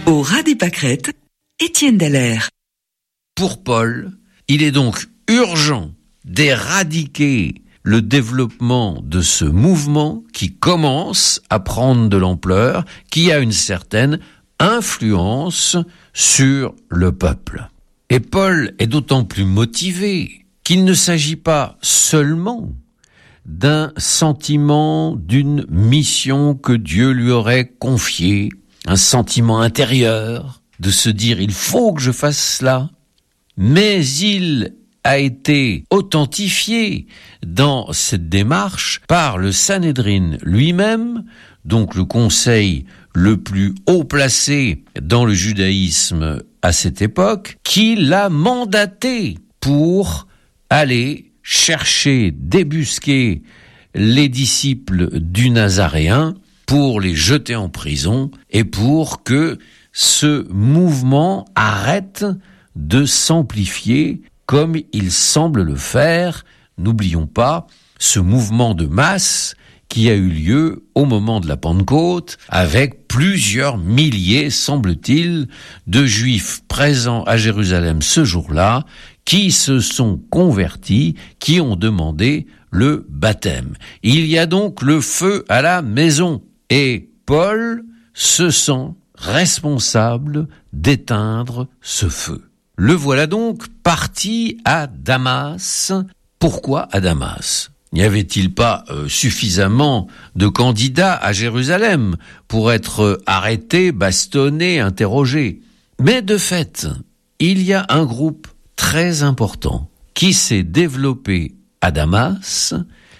Au ras des pâquerettes, Étienne Dallaire. Pour Paul, il est donc urgent d'éradiquer le développement de ce mouvement qui commence à prendre de l'ampleur, qui a une certaine influence sur le peuple. Et Paul est d'autant plus motivé qu'il ne s'agit pas seulement d'un sentiment, d'une mission que Dieu lui aurait confiée, un sentiment intérieur de se dire « il faut que je fasse cela », mais il a été authentifié dans cette démarche par le Sanhédrin lui-même, donc le conseil le plus haut placé dans le judaïsme à cette époque, qui l'a mandaté pour aller chercher, débusquer les disciples du Nazaréen, pour les jeter en prison et pour que ce mouvement arrête de s'amplifier comme il semble le faire. N'oublions pas ce mouvement de masse qui a eu lieu au moment de la Pentecôte avec plusieurs milliers, semble-t-il, de Juifs présents à Jérusalem ce jour-là qui se sont convertis, qui ont demandé le baptême. Il y a donc le feu à la maison. Et Paul se sent responsable d'éteindre ce feu. Le voilà donc parti à Damas. Pourquoi à Damas ? N'y avait-il pas suffisamment de candidats à Jérusalem pour être arrêtés, bastonnés, interrogés ? Mais de fait, il y a un groupe très important qui s'est développé à Damas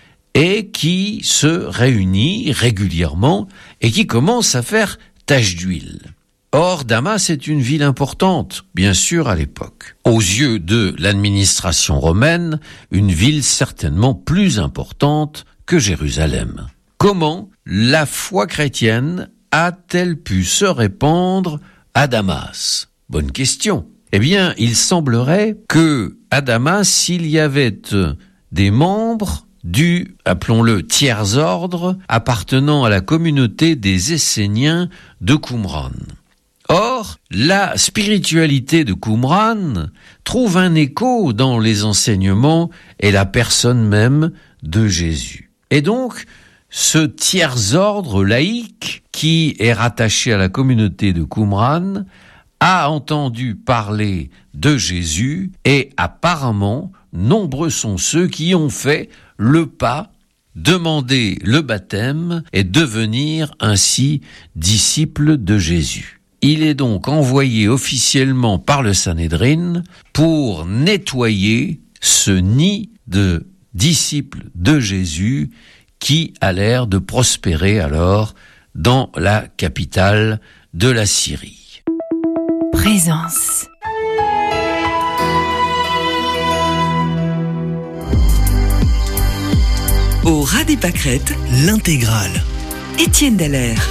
et qui se réunit régulièrement et qui commence à faire tache d'huile. Or, Damas est une ville importante, bien sûr, à l'époque. Aux yeux de l'administration romaine, une ville certainement plus importante que Jérusalem. Comment la foi chrétienne a-t-elle pu se répandre à Damas ? Bonne question. Eh bien, il semblerait que à Damas, il y avait des membres du, appelons-le, tiers-ordre, appartenant à la communauté des Esséniens de Qumran. Or, la spiritualité de Qumran trouve un écho dans les enseignements et la personne même de Jésus. Et donc, ce tiers-ordre laïque, qui est rattaché à la communauté de Qumran, a entendu parler de Jésus et apparemment, nombreux sont ceux qui ont fait le pas, demander le baptême et devenir ainsi disciples de Jésus. Il est donc envoyé officiellement par le Sanhédrin pour nettoyer ce nid de disciples de Jésus qui a l'air de prospérer alors dans la capitale de la Syrie. Présence. Au ras des pâquerettes, l'intégrale. Étienne Dallaire.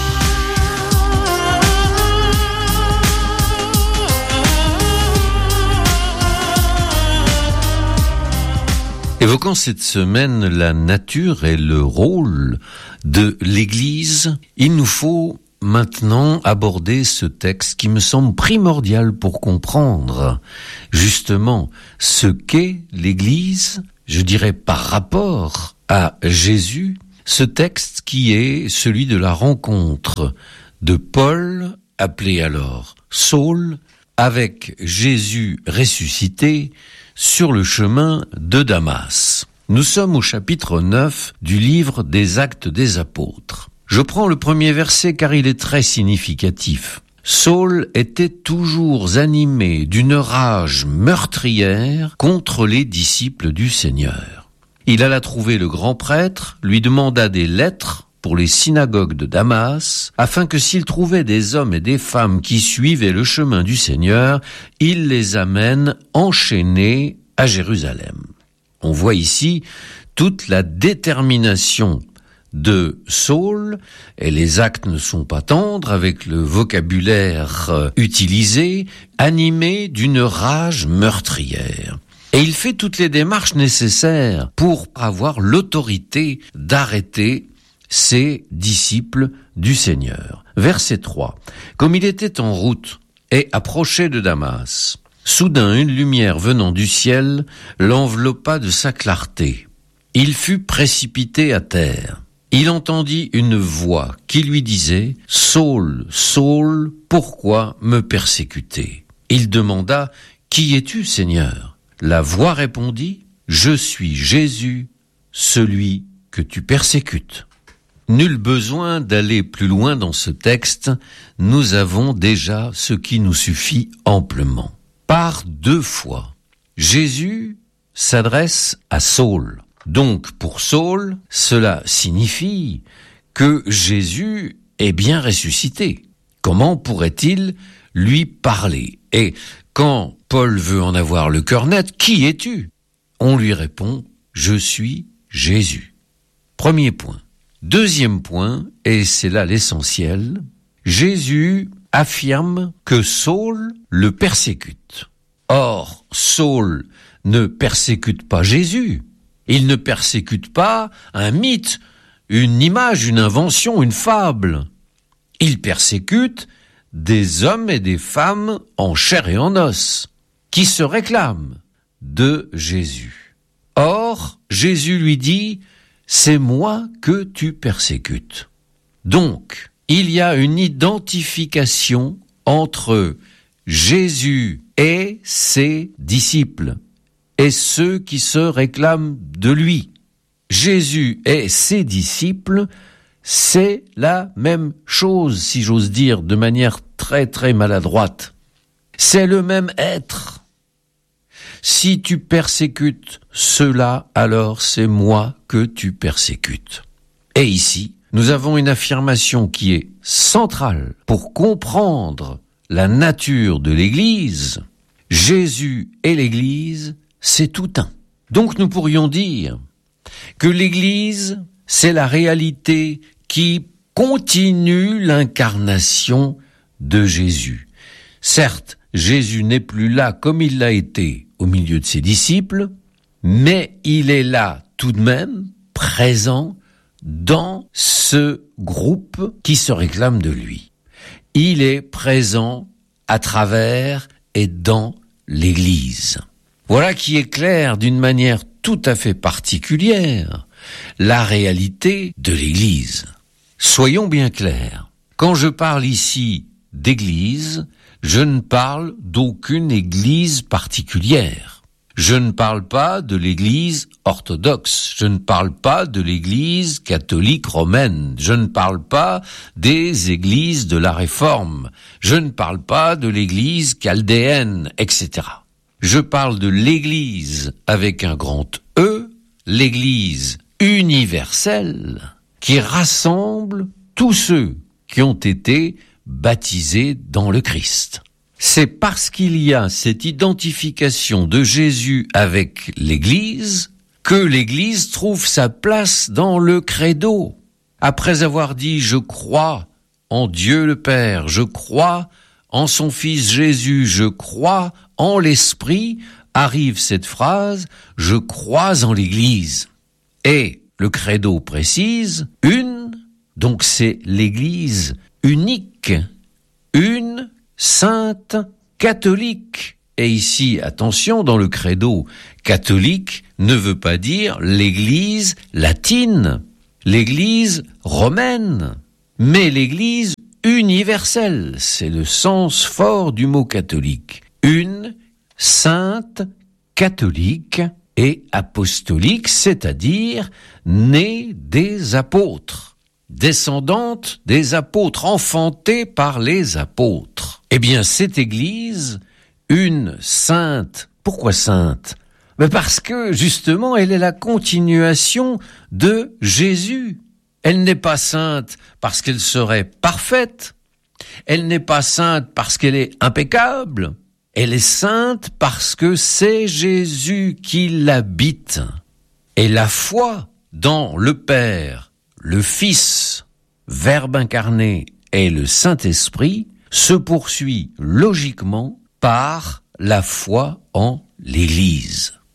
Évoquant cette semaine la nature et le rôle de l'Église, il nous faut maintenant aborder ce texte qui me semble primordial pour comprendre justement ce qu'est l'Église, je dirais par rapport à Jésus, ce texte qui est celui de la rencontre de Paul, appelé alors Saul, avec Jésus ressuscité sur le chemin de Damas. Nous sommes au chapitre 9 du livre des Actes des Apôtres. Je prends le premier verset car il est très significatif. Saul était toujours animé d'une rage meurtrière contre les disciples du Seigneur. Il alla trouver le grand prêtre, lui demanda des lettres pour les synagogues de Damas, afin que s'il trouvait des hommes et des femmes qui suivaient le chemin du Seigneur, il les amène enchaînés à Jérusalem. On voit ici toute la détermination de Saul, et les actes ne sont pas tendres avec le vocabulaire utilisé, animé d'une rage meurtrière. Et il fait toutes les démarches nécessaires pour avoir l'autorité d'arrêter ses disciples du Seigneur. Verset 3. Comme il était en route et approchait de Damas, soudain une lumière venant du ciel l'enveloppa de sa clarté. Il fut précipité à terre. Il entendit une voix qui lui disait « Saul, Saul, pourquoi me persécuter ?» Il demanda « Qui es-tu, Seigneur ?» La voix répondit « Je suis Jésus, celui que tu persécutes. » Nul besoin d'aller plus loin dans ce texte, nous avons déjà ce qui nous suffit amplement. Par 2 fois, Jésus s'adresse à Saul. Donc, pour Saul, cela signifie que Jésus est bien ressuscité. Comment pourrait-il lui parler? Et quand Paul veut en avoir le cœur net, qui es-tu? On lui répond, je suis Jésus. Premier point. Deuxième point, et c'est là l'essentiel, Jésus affirme que Saul le persécute. Or, Saul ne persécute pas Jésus. Il ne persécute pas un mythe, une image, une invention, une fable. Il persécute des hommes et des femmes en chair et en os, qui se réclament de Jésus. Or, Jésus lui dit, c'est moi que tu persécutes. Donc, il y a une identification entre Jésus et ses disciples, et ceux qui se réclament de lui. Jésus et ses disciples, c'est la même chose, si j'ose dire, de manière très très maladroite. C'est le même être. Si tu persécutes cela, alors c'est moi que tu persécutes. Et ici, nous avons une affirmation qui est centrale pour comprendre la nature de l'Église. Jésus et l'Église, c'est tout un. Donc nous pourrions dire que l'Église, c'est la réalité qui continue l'incarnation de Jésus. Certes, Jésus n'est plus là comme il l'a été au milieu de ses disciples, mais il est là tout de même, présent dans ce groupe qui se réclame de lui. Il est présent à travers et dans l'Église. Voilà qui éclaire d'une manière tout à fait particulière la réalité de l'Église. Soyons bien clairs, quand je parle ici d'Église, je ne parle d'aucune Église particulière. Je ne parle pas de l'Église orthodoxe, je ne parle pas de l'Église catholique romaine, je ne parle pas des églises de la Réforme, je ne parle pas de l'Église chaldéenne, etc. Je parle de l'Église avec un grand E, l'Église universelle, qui rassemble tous ceux qui ont été baptisés dans le Christ. C'est parce qu'il y a cette identification de Jésus avec l'Église que l'Église trouve sa place dans le credo. Après avoir dit « Je crois en Dieu le Père, je crois en son Fils Jésus, je crois en l'Esprit », arrive cette phrase « Je crois en l'Église ». Et le credo précise « une », donc c'est l'Église unique, une sainte catholique. Et ici, attention, dans le credo, catholique ne veut pas dire l'Église latine, l'Église romaine, mais l'Église universelle. C'est le sens fort du mot catholique. Une sainte catholique et apostolique, c'est-à-dire née des apôtres, descendante des apôtres, enfantée par les apôtres. Eh bien, cette Église, une sainte, pourquoi sainte? Mais parce que, justement, elle est la continuation de Jésus. Elle n'est pas sainte parce qu'elle serait parfaite. Elle n'est pas sainte parce qu'elle est impeccable. Elle est sainte parce que c'est Jésus qui l'habite. Et la foi dans le Père, le Fils, Verbe incarné et le Saint-Esprit se poursuit logiquement par la foi en l'Église.